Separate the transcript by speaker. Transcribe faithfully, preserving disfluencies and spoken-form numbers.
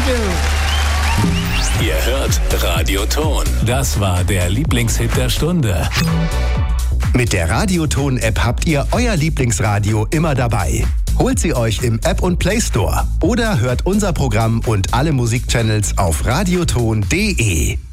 Speaker 1: Ihr hört Radioton. Das war der Lieblingshit der Stunde.
Speaker 2: Mit der Radioton-App habt ihr euer Lieblingsradio immer dabei. Holt sie euch im App- und Play Store oder hört unser Programm und alle Musikchannels auf radioton punkt de.